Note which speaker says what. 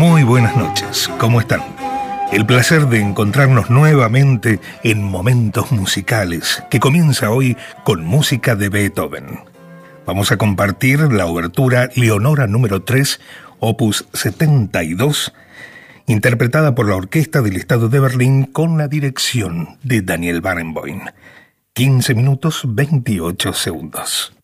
Speaker 1: Muy buenas noches, ¿cómo están? El placer de encontrarnos nuevamente en Momentos Musicales, que comienza hoy con música de Beethoven. Vamos a compartir la obertura Leonora número 3, opus 72, interpretada por la Orquesta del Estado de Berlín con la dirección de Daniel Barenboim. 15 minutos 28 segundos.